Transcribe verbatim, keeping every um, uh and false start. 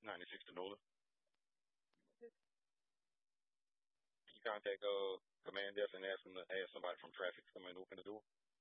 ninety-six to Nola. You contact uh command desk and ask them to ask somebody from traffic to come and open the door.